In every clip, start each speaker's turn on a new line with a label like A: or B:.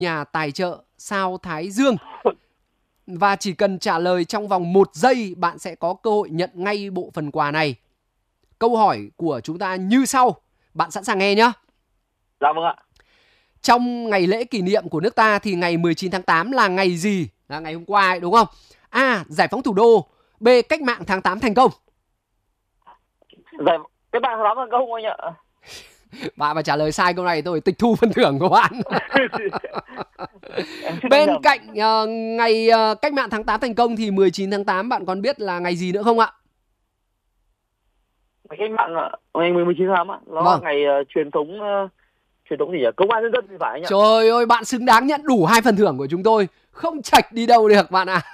A: nhà tài trợ Sao Thái Dương. Và chỉ cần trả lời trong vòng 1 giây, bạn sẽ có cơ hội nhận ngay bộ phần quà này. Câu hỏi của chúng ta như sau. Bạn sẵn sàng nghe nhé?
B: Dạ vâng ạ.
A: Trong ngày lễ kỷ niệm của nước ta thì ngày 19 tháng 8 là ngày gì? Là ngày hôm qua ấy, đúng không? A. Giải phóng thủ đô. B. Cách mạng tháng 8 thành công.
B: Cái bạn lắm thành công anh ạ.
A: Bạn mà trả lời sai câu này tôi tịch thu phần thưởng của bạn. Bên cạnh ngày Cách mạng tháng 8 thành công thì 19 tháng 8 bạn còn biết là ngày gì nữa không ạ?
B: Cách mạng ngày 19 tháng 8 ạ. Nó là ngày truyền thống gì nhỉ? Công an nhân dân thì phải anh ạ.
A: Trời ơi, bạn xứng đáng nhận đủ 2 phần thưởng của chúng tôi. Không chạch đi đâu được bạn ạ.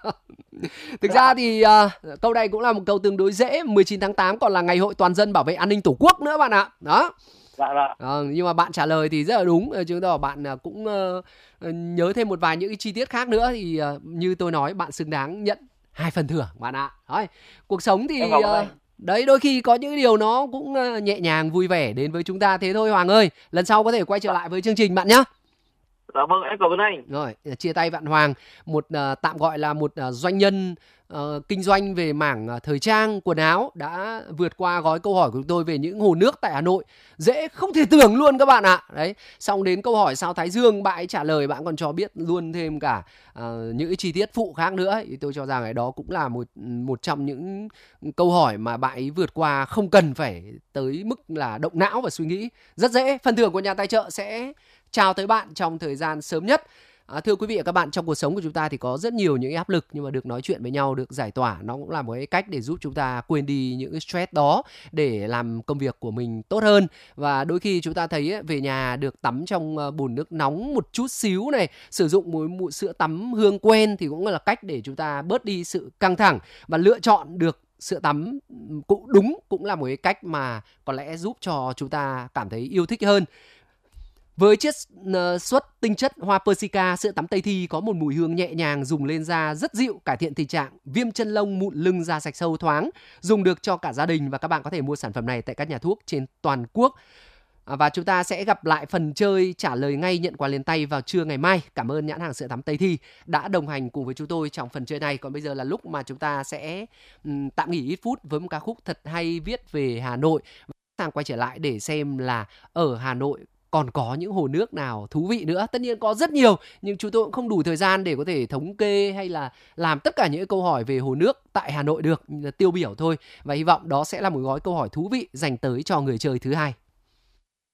A: Thực ra thì câu này cũng là một câu tương đối dễ. 19 tháng 8 còn là ngày hội toàn dân bảo vệ an ninh tổ quốc nữa bạn ạ. Đó.
B: Dạ.
A: Nhưng mà bạn trả lời thì rất là đúng. Chứng tỏ bạn cũng nhớ thêm một vài những cái chi tiết khác nữa. Thì như tôi nói, bạn xứng đáng nhận 2 phần thưởng bạn ạ. Đấy. Cuộc sống thì đấy, đôi khi có những điều nó cũng nhẹ nhàng vui vẻ đến với chúng ta. Thế thôi Hoàng ơi, lần sau có thể quay trở lại với chương trình bạn nhé.
B: Dạ vâng, em cảm ơn anh.
A: Rồi, chia tay bạn Hoàng, một tạm gọi là một doanh nhân kinh doanh về mảng thời trang, quần áo, đã vượt qua gói câu hỏi của chúng tôi về những hồ nước tại Hà Nội. Dễ không thể tưởng luôn các bạn ạ. Đấy, xong đến câu hỏi Sao Thái Dương, bạn ấy trả lời, bạn còn cho biết luôn thêm cả những cái chi tiết phụ khác nữa. Thì tôi cho rằng đó cũng là một trong những câu hỏi mà bạn ấy vượt qua không cần phải tới mức là động não và suy nghĩ. Rất dễ. Phần thưởng của nhà tài trợ sẽ chào tới bạn trong thời gian sớm nhất. Thưa quý vị và các bạn, trong cuộc sống của chúng ta thì có rất nhiều những áp lực, nhưng mà được nói chuyện với nhau, được giải tỏa, nó cũng là một cái cách để giúp chúng ta quên đi những cái stress đó để làm công việc của mình tốt hơn. Và đôi khi chúng ta thấy về nhà được tắm trong bồn nước nóng một chút xíu này, sử dụng một sữa tắm hương quen thì cũng là cách để chúng ta bớt đi sự căng thẳng, và lựa chọn được sữa tắm cũng đúng, cũng là một cái cách mà có lẽ giúp cho chúng ta cảm thấy yêu thích hơn. Với chiết xuất tinh chất hoa Persica, sữa tắm Tây Thi có một mùi hương nhẹ nhàng, dùng lên da rất dịu, cải thiện tình trạng viêm chân lông, mụn lưng, da sạch sâu thoáng, dùng được cho cả gia đình. Và các bạn có thể mua sản phẩm này tại các nhà thuốc trên toàn quốc. Và chúng ta sẽ gặp lại phần chơi trả lời ngay, nhận quà liền tay vào trưa ngày mai. Cảm ơn nhãn hàng sữa tắm Tây Thi đã đồng hành cùng với chúng tôi trong phần chơi này. Còn bây giờ là lúc mà chúng ta sẽ tạm nghỉ ít phút với một ca khúc thật hay viết về Hà Nội. Sang quay trở lại để xem là ở Hà Nội còn có những hồ nước nào thú vị nữa. Tất nhiên có rất nhiều, nhưng chúng tôi cũng không đủ thời gian để có thể thống kê hay là làm tất cả những câu hỏi về hồ nước tại Hà Nội được, tiêu biểu thôi. Và hy vọng đó sẽ là một gói câu hỏi thú vị dành tới cho người chơi thứ hai.